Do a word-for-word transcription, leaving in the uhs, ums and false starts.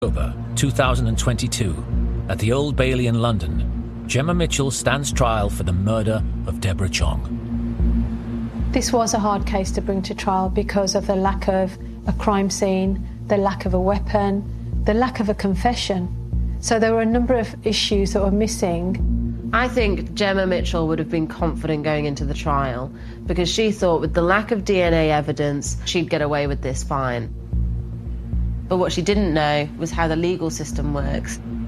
October two thousand twenty-two, at the Old Bailey in London, Gemma Mitchell stands trial for the murder of Deborah Chong. This was a hard case to bring to trial because of the lack of a crime scene, the lack of a weapon, the lack of a confession. So there were a number of issues that were missing. I think Gemma Mitchell would have been confident going into the trial because she thought with the lack of D N A evidence, she'd get away with this fine. But what she didn't know was how the legal system works.